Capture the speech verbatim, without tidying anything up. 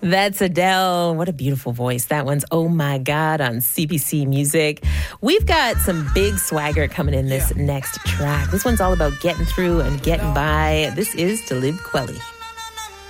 That's Adele. What a beautiful voice. That one's Oh My God on C B C Music. We've got some big swagger coming in this next track. This one's all about getting through and getting by. This is Talib Kweli.